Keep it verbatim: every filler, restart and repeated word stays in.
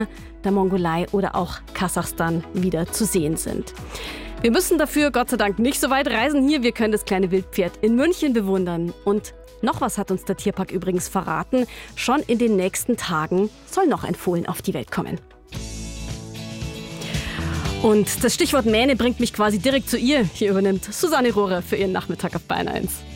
der Mongolei oder auch Kasachstan wieder zu sehen sind. Wir müssen dafür Gott sei Dank nicht so weit reisen hier. Wir können das kleine Wildpferd in München bewundern. Und noch was hat uns der Tierpark übrigens verraten. Schon in den nächsten Tagen soll noch ein Fohlen auf die Welt kommen. Und das Stichwort Mähne bringt mich quasi direkt zu ihr. Hier übernimmt Susanne Rohrer für ihren Nachmittag auf Bayern eins.